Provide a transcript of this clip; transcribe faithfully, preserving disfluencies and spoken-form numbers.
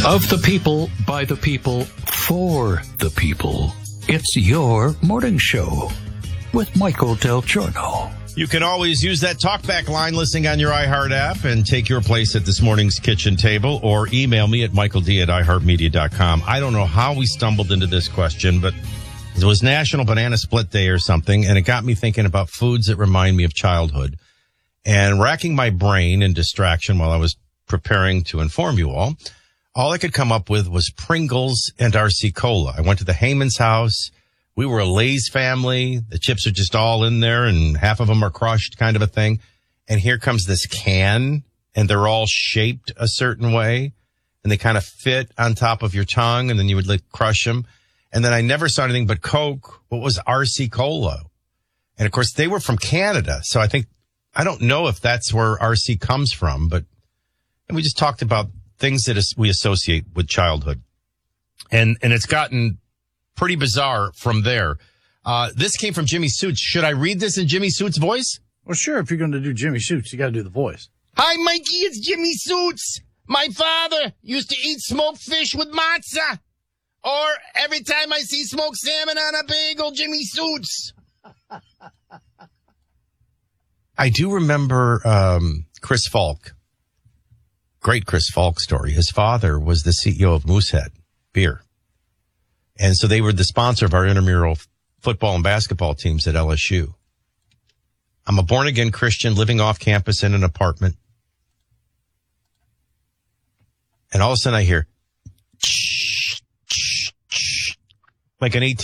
Of the people, by the people, for the people. It's your morning show with Michael Del Giorno. You can always use that talkback line listening on your iHeart app and take your place at this morning's kitchen table, or email me at michael d at i heart media dot com. I don't know how we stumbled into this question, but it was National Banana Split Day or something, and it got me thinking about foods that remind me of childhood. And racking my brain in distraction while I was preparing to inform you all, all I could come up with was Pringles and R C Cola. I went to the Heyman's house. We were a Lay's family. The chips are just all in there and half of them are crushed, kind of a thing. And here comes this can, and they're all shaped a certain way, and they kind of fit on top of your tongue, and then you would like crush them. And then I never saw anything but Coke. What was R C Cola? And of course they were from Canada. So I think, I don't know if that's where R C comes from, but and we just talked about things that we associate with childhood. And, and it's gotten pretty bizarre from there. Uh, this came from Jimmy Suits. Should I read this in Jimmy Suits' voice? Well, sure. If you're going to do Jimmy Suits, you got to do the voice. Hi, Mikey. It's Jimmy Suits. My father used to eat smoked fish with matzah. Or every time I see smoked salmon on a bagel, Jimmy Suits. I do remember um, Chris Falk. Great Chris Falk story. His father was the C E O of Moosehead Beer. And so they were the sponsor of our intramural football and basketball teams at L S U. I'm a born-again Christian living off campus in an apartment. And all of a sudden I hear, like an eighteen